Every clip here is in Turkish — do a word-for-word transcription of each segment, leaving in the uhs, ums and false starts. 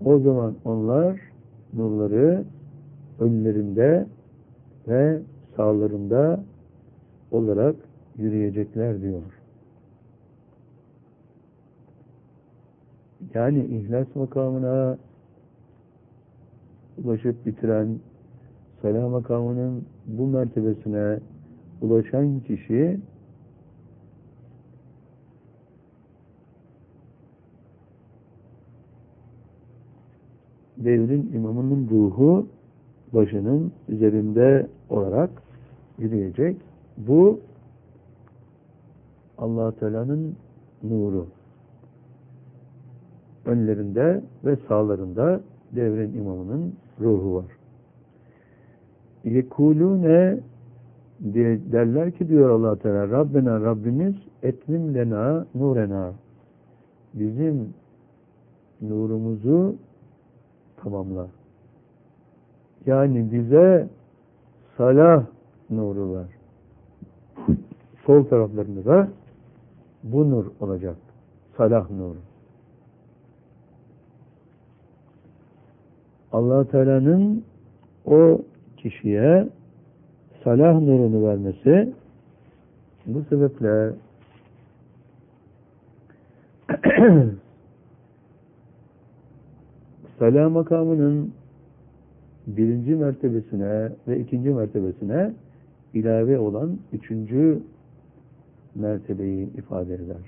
O zaman onlar nurları önlerinde ve sağlarında olarak yürüyecekler diyor. Yani ihlas makamına ulaşıp bitiren, salah makamının bu mertebesine ulaşan kişi devrin imamının ruhu başının üzerinde olarak yürüyecek. Bu Allah-u Teala'nın nuru. Önlerinde ve sağlarında devrin imamının ruhu var. Yekulune diye derler ki diyor Allah Teala, Rabbena Rabbimiz etmim lena nurena, bizim nurumuzu tamamla. Yani bize salah nuru var. Sol taraflarında da bu nur olacak. Salah nuru. Allah Teala'nın o kişiye salah nurunu vermesi, bu sebeple salah makamının birinci mertebesine ve ikinci mertebesine ilave olan üçüncü mertebeyi ifade eder.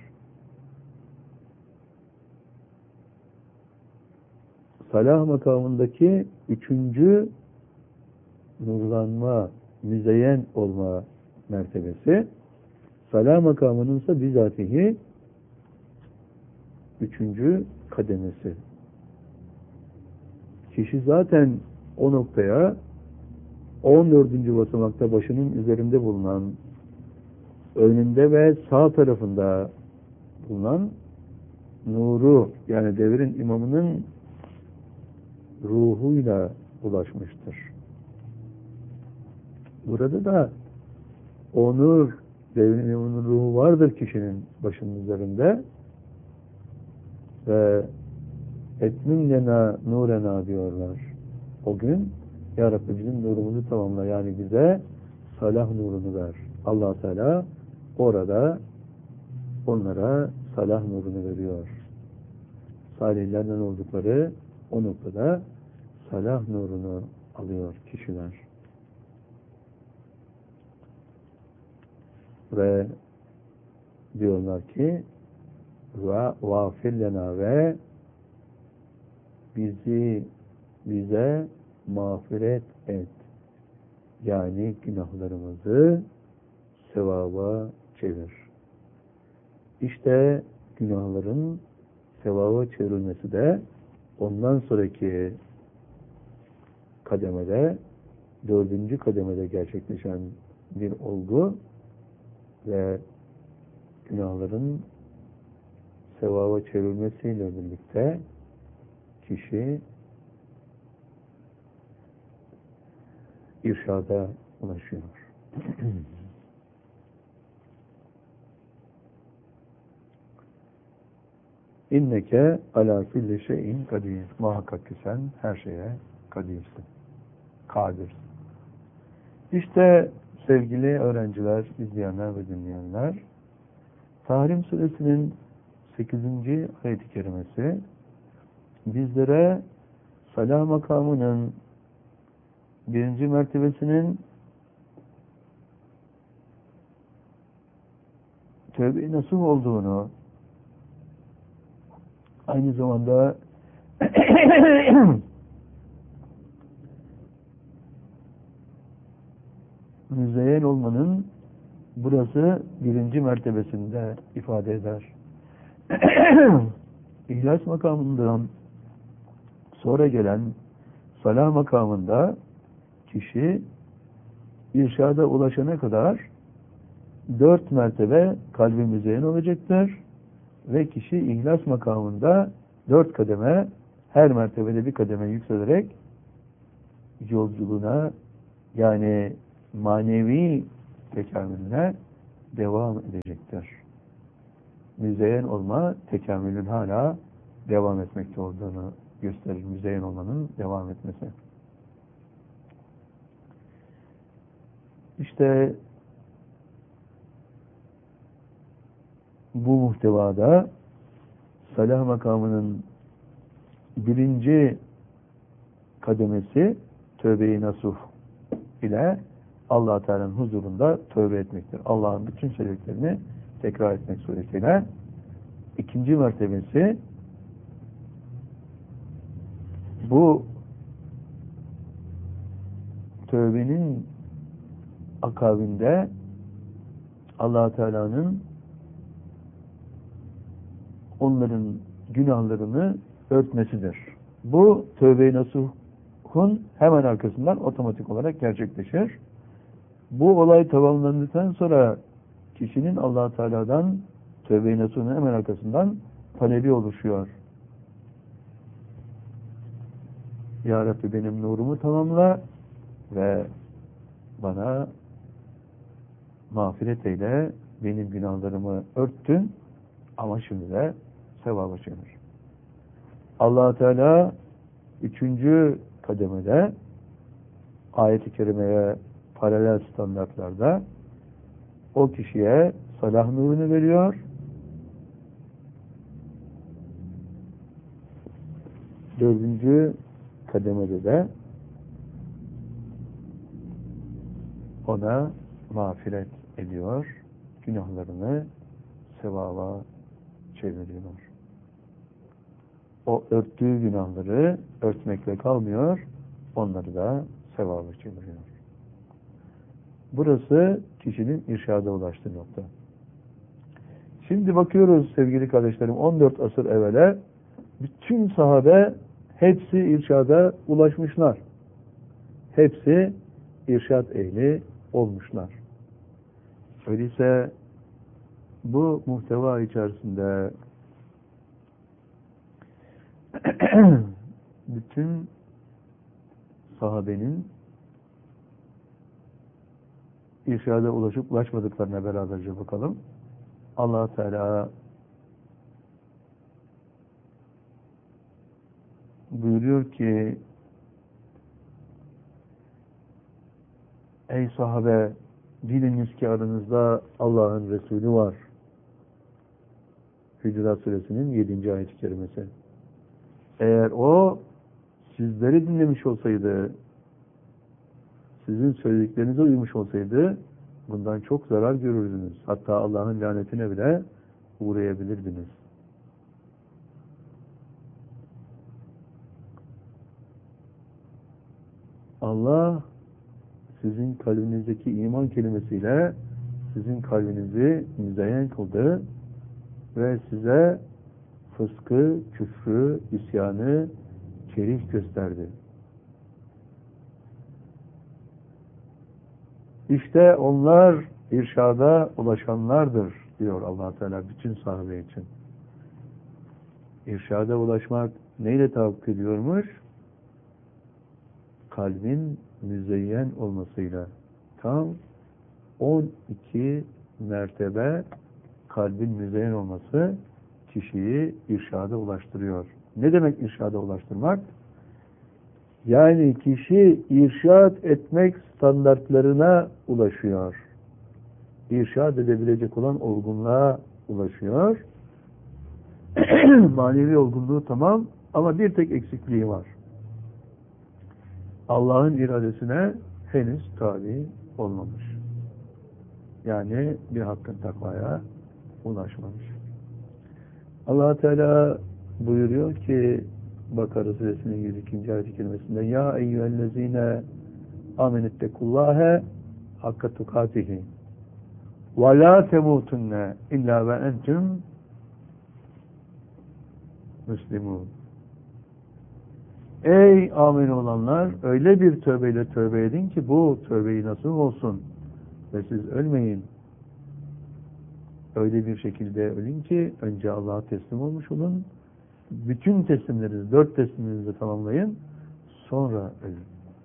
Salah makamındaki üçüncü nurlanma, müzeyyen olma mertebesi, salah makamının ise bizatihi üçüncü kademesi. Kişi zaten o noktaya on dördüncü basamakta başının üzerinde bulunan, önünde ve sağ tarafında bulunan nuru, yani devrin imamının ruhuyla ulaşmıştır. Burada da o nur, devrin imamının ruhu vardır kişinin başının üzerinde ve etmin lena nurena diyorlar. O gün Ya Rabbi bizim nurumuzu tamamla, yani bize salah nurunu ver. Allah Teala orada onlara salah nurunu veriyor. Salihlerden oldukları o noktada salah nurunu alıyor kişiler. Ve diyorlar ki ve vafir lena, ve bizi bize mağfiret et. Yani günahlarımızı sevaba çevir. İşte günahların sevaba çevrilmesi de ondan sonraki kademede, dördüncü kademede gerçekleşen bir olgu ve günahların sevaba çevrilmesiyle birlikte kişi irşada ulaşıyor. İnneke alâ kulli şeyin kadir. Muhakkak ki sen her şeye kadirsin. Kadirsin. İşte sevgili öğrenciler, izleyenler ve dinleyenler, Tahrim Suresinin sekizinci ayet-i kerimesi bizlere salah makamının birinci mertebesinin tövbe nasıl olduğunu, aynı zamanda müzeyyen olmanın burası birinci mertebesinde ifade eder. İhlas makamından sonra gelen salah makamında kişi irşada ulaşana kadar dört mertebe kalbi müzeyyen olacaktır ve kişi ihlas makamında dört kademe, her mertebede bir kademe yükselerek yolculuğuna, yani manevi tekamülüne devam edecektir. Müzeyyen olma tekamülün hala devam etmekte olduğunu gösterir müzeyyen olmanın devam etmesi. İşte bu muhtevada salah makamının birinci kademesi tövbe-i nasuh ile Allah Teala'nın huzurunda tövbe etmektir. Allah'ın bütün sebeplerini tekrar etmek suretiyle. İkinci mertebesi bu tövbenin akabinde Allah Teala'nın onların günahlarını örtmesidir. Bu tövbe-i nasuhun hemen arkasından otomatik olarak gerçekleşir. Bu olay tamamlandıktan sonra kişinin Allah Teala'dan tövbe-i nasuhun hemen arkasından talebi oluşuyor. Ya Rabbi benim nurumu tamamla ve bana mağfiret eyle, benim günahlarımı örttün ama şimdi de sevaba çevir. Allah Teala üçüncü kademede ayet-i kerimeye paralel standartlarda o kişiye salah nurunu veriyor. Dördüncü kademede de ona mağfiret ediyor. Günahlarını sevaba çeviriyor. O örttüğü günahları örtmekle kalmıyor, onları da sevaba çeviriyor. Burası kişinin irşada ulaştığı nokta. Şimdi bakıyoruz sevgili kardeşlerim, on dört asır evvele bütün sahabe hepsi irşada ulaşmışlar. Hepsi irşad ehli olmuşlar. Öyleyse bu muhteva içerisinde bütün sahabenin irşada ulaşıp ulaşmadıklarına beraberce bakalım. Allah Teala buyuruyor ki ey sahabe, biliniz ki aranızda Allah'ın Resulü var. Hücurat Suresinin yedinci ayet-i kerimesi. Eğer o sizleri dinlemiş olsaydı, sizin söylediklerinize uymuş olsaydı bundan çok zarar görürdünüz. Hatta Allah'ın lanetine bile uğrayabilirdiniz. Allah sizin kalbinizdeki iman kelimesiyle sizin kalbinizi müzeyyen kıldı ve size fıskı, küfrü, isyanı kerih gösterdi. İşte onlar irşada ulaşanlardır diyor Allah Teala bütün sahabe için. İrşada ulaşmak neyle tahakkuk ediyormuş? Kalbin müzeyyen olmasıyla. Tam on iki mertebe kalbin müzeyyen olması kişiyi irşada ulaştırıyor. Ne demek irşada ulaştırmak? Yani kişi irşad etmek standartlarına ulaşıyor. İrşad edebilecek olan olgunluğa ulaşıyor. Manevi olgunluğu tamam ama bir tek eksikliği var. Allah'ın iradesine henüz tabi olmamış. Yani bir hakkın takvaya ulaşmamış. Allah Teala buyuruyor ki Bakara Suresinin yüz ikinci ayet-i kerimesinde ya eyyühellezine amenettekullâhe hakka tukatihi ve la temutunne illa ve entüm müslimun. Ey amin olanlar, öyle bir tövbeyle tövbe edin ki bu tövbeyi nasıl olsun ve siz ölmeyin. Öyle bir şekilde ölün ki önce Allah'a teslim olmuş olun. Bütün teslimlerinizi, dört teslimlerinizi tamamlayın. Sonra ölün.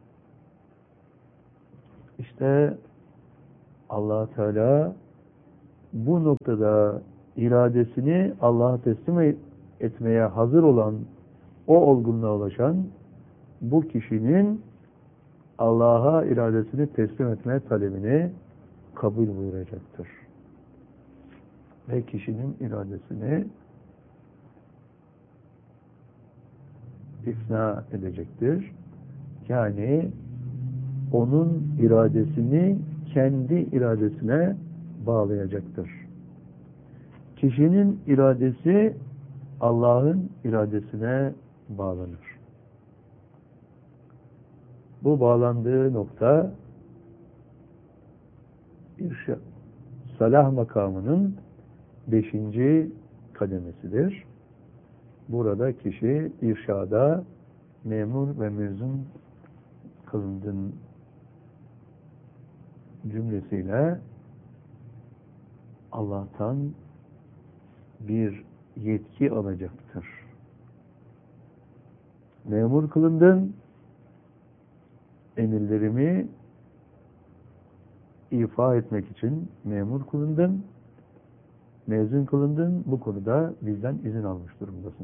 İşte Allah Teala bu noktada iradesini Allah'a teslim etmeye hazır olan o olgunluğa ulaşan bu kişinin Allah'a iradesini teslim etme talebini kabul buyuracaktır. Ve kişinin iradesini ifna edecektir. Yani onun iradesini kendi iradesine bağlayacaktır. Kişinin iradesi Allah'ın iradesine bağlanır. Bu bağlandığı nokta irşad, salah makamının beşinci kademesidir. Burada kişi irşada memur ve mezun kılındığın cümlesiyle Allah'tan bir yetki alacaktır. Memur kılındın, emirlerimi ifa etmek için memur kılındın, mezun kılındın, bu konuda bizden izin almış durumdasın.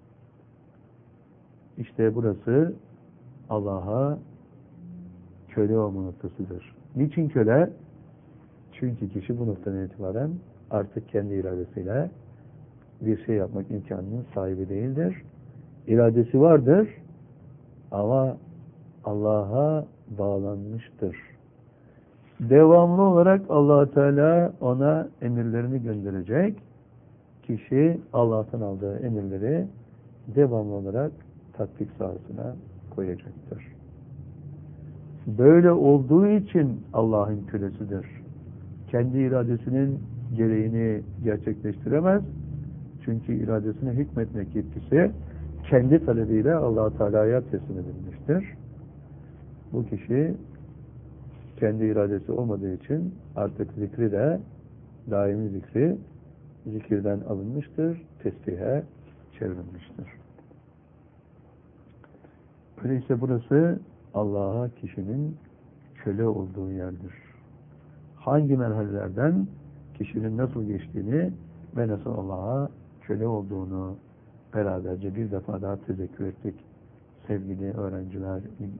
İşte burası Allah'a köle olma noktasıdır. Niçin köle? Çünkü kişi bu noktadan itibaren artık kendi iradesiyle bir şey yapmak imkanının sahibi değildir. İradesi vardır ama Allah'a bağlanmıştır. Devamlı olarak Allah Teala ona emirlerini gönderecek. Kişi Allah'tan aldığı emirleri devamlı olarak tatbik sahasına koyacaktır. Böyle olduğu için Allah'ın kölesidir. Kendi iradesinin gereğini gerçekleştiremez. Çünkü iradesine hükmetmek yetkisi kendi talebiyle Allah Teala'ya teslim edilmiştir. Bu kişi kendi iradesi olmadığı için artık zikri de daimi zikri zikirden alınmıştır, tesbihe çevrilmiştir. Öyleyse burası Allah'a kişinin köle olduğu yerdir. Hangi merhalelerden kişinin nasıl geçtiğini ve nasıl Allah'a köle olduğunu beraberce bir defa daha tezekkür ettik. Sevgili öğrenciler,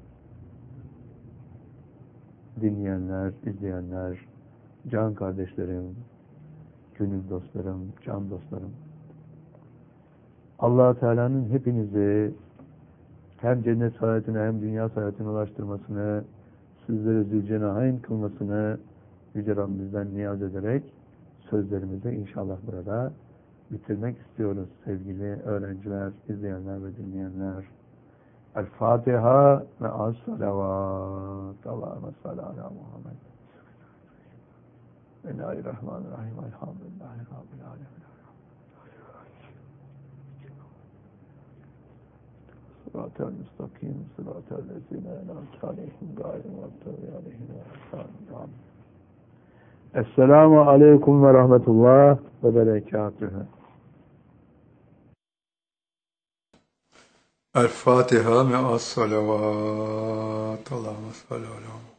dinleyenler, izleyenler, can kardeşlerim, gönül dostlarım, can dostlarım. Allah Teala'nın hepinizi hem cennet saadetine hem dünya saadetine ulaştırmasını, sizlere zülcenahayn kılmasını Yüce Rabbimizden niyaz ederek sözlerimizi inşallah burada bitirmek istiyoruz sevgili öğrenciler, izleyenler ve dinleyenler. El-Fatiha ve as-salavat. Allahümme salli ala Muhammed. Bismillahirrahmanirrahim. Elhamdülillahi Rabbil alemin. Sıratel müstakim, sıratel lezine en'amte aleyhim gâyril mağdûbi aleyhim veleddâllîn. Esselamu aleyküm ve rahmetullah ve berekatühü. El-Fatiha me'as salavat. Allahümme salli ala